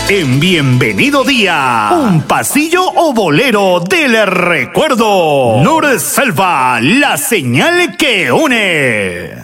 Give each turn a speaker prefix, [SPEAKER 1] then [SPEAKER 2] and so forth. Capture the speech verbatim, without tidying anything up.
[SPEAKER 1] En Bienvenido Día, un pasillo o bolero del recuerdo. Nor Selva, la señal que une.